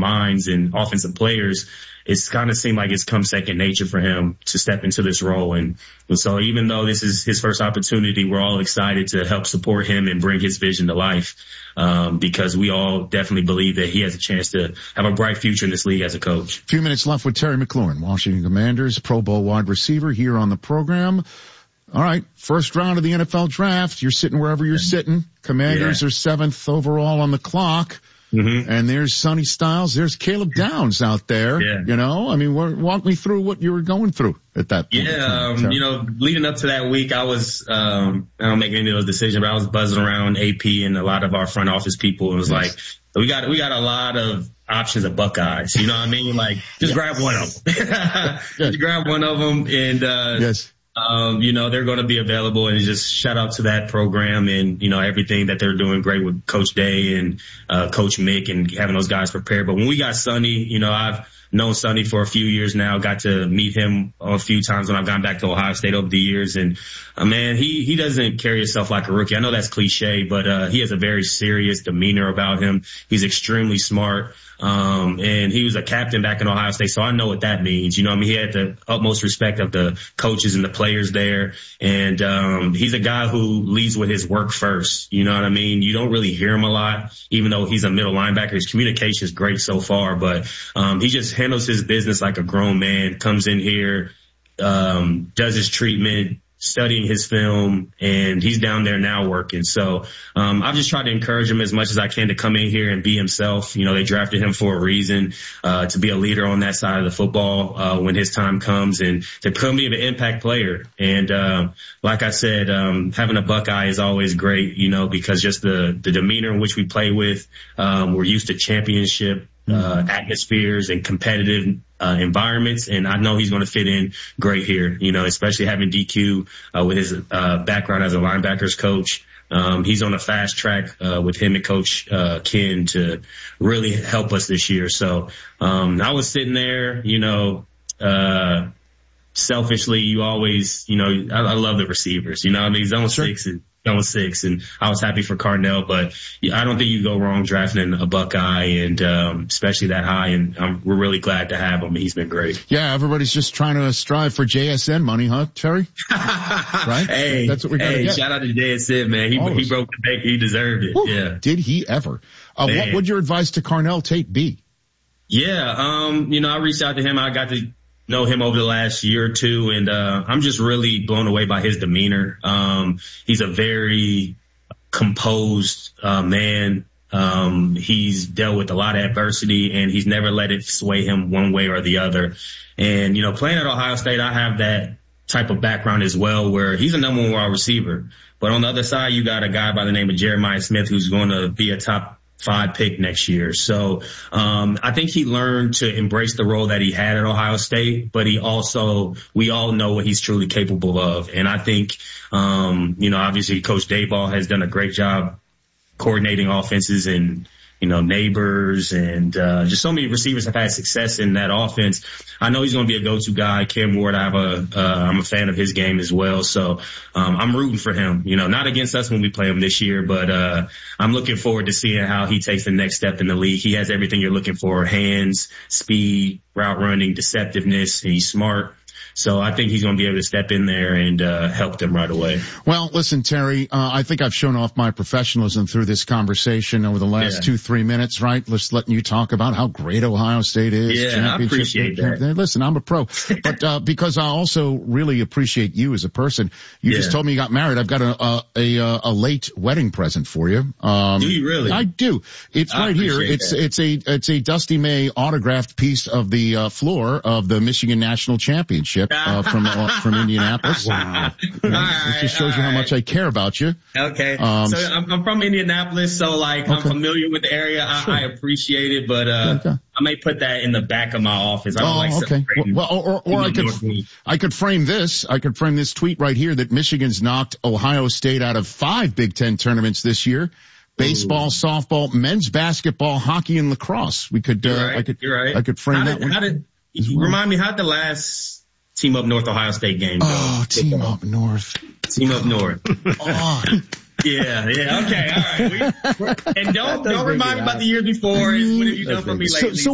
minds and offensive players, it's kind of seemed like it's come second nature for him to step into this role. And so even though this is his first opportunity, we're all excited to help support him and bring his vision to life, because we all definitely believe that he has a chance to have a bright future in this league as a coach. A few minutes left with Terry McLaurin, Washington Commanders, Pro Bowl wide receiver here on the program. All right, first round of the NFL draft. You're sitting wherever you're sitting. Commanders are 7th overall on the clock. Mm-hmm. And there's Sonny Styles. There's Caleb Downs out there. Yeah. You know, I mean, walk me through what you were going through at that point. Yeah. You know, leading up to that week, I was, I don't make any of those decisions, but I was buzzing around AP and a lot of our front office people. It was like, we got a lot of options of Buckeyes. You know what I mean? Like, just grab one of them. Just grab one of them. And, you know, they're going to be available, and just shout out to that program and, you know, everything that they're doing great with Coach Day and, Coach Mick and having those guys prepared. But when we got Sonny, you know, I've known Sonny for a few years now, got to meet him a few times when I've gone back to Ohio State over the years. And, man, he doesn't carry himself like a rookie. I know that's cliche, but, he has a very serious demeanor about him. He's extremely smart. And he was a captain back in Ohio State, so I know what that means. You know what I mean? He had the utmost respect of the coaches and the players there. And, he's a guy who leads with his work first. You know what I mean? You don't really hear him a lot, even though he's a middle linebacker. His communication is great so far, but, he just handles his business like a grown man, comes in here, does his treatment, studying his film, and he's down there now working. So, I've just tried to encourage him as much as I can to come in here and be himself. You know, they drafted him for a reason, to be a leader on that side of the football, when his time comes, and to become an impact player. And, like I said, having a Buckeye is always great, you know, because just the demeanor in which we play with, we're used to championship, atmospheres and competitive environments, and I know he's going to fit in great here, you know, especially having DQ with his background as a linebackers coach. He's on a fast track with him and Coach Ken to really help us this year. So I was sitting there, you know, selfishly, you always, you know, I love the receivers, you know what I mean? Zone 6 and Zone 6, and I was happy for Carnell, but I don't think you go wrong drafting a Buckeye, and especially that high, and we're really glad to have him. He's been great. Yeah, everybody's just trying to strive for JSN money, huh, Terry? Right? Hey, that's what we got to get. Shout out to JSN, man. He broke the bank. He deserved it. Whew, yeah. Did he ever? What would your advice to Carnell Tate be? Yeah, you know, I reached out to him. I got to know him over the last year or two, and I'm just really blown away by his demeanor. He's a very composed man. He's dealt with a lot of adversity, and he's never let it sway him one way or the other. And, you know, playing at Ohio State, I have that type of background as well, where he's a number 1 wide receiver. But on the other side, you got a guy by the name of Jeremiah Smith, who's going to be a top 5 pick next year. So, I think he learned to embrace the role that he had at Ohio State, but we all know what he's truly capable of. And I think, you know, obviously Coach Daboll has done a great job coordinating offenses and, you know, Neighbors and, just so many receivers have had success in that offense. I know he's going to be a go-to guy. Cam Ward, I'm a fan of his game as well. So, I'm rooting for him, you know, not against us when we play him this year, but, I'm looking forward to seeing how he takes the next step in the league. He has everything you're looking for: hands, speed, route running, deceptiveness, and he's smart. So I think he's going to be able to step in there and help them right away. Well, listen, Terry, I think I've shown off my professionalism through this conversation over the last 2-3 minutes, right? Just letting you talk about how great Ohio State is. Yeah, I appreciate that. Listen, I'm a pro. But because I also really appreciate you as a person. You just told me you got married. I've got a late wedding present for you. Do you really? I do. It's right here. It's a Dusty May autographed piece of the floor of the Michigan National Championship. From Indianapolis. Wow. It just shows you how much I care about you. Okay. So I'm from Indianapolis, so like I'm familiar with the area. Sure. I appreciate it, but I may put that in the back of my office. Okay. Well, or I could frame this. I could frame this tweet right here that Michigan's knocked Ohio State out of 5 Big Ten tournaments this year. Baseball, softball, men's basketball, hockey, and lacrosse. We could, I could frame that one. Remind me, how'd the last Team Up North Ohio State game go? Oh, Team Up North. Team Up North. Yeah, okay, all right. And don't remind me about the years before. What have you done for me lately?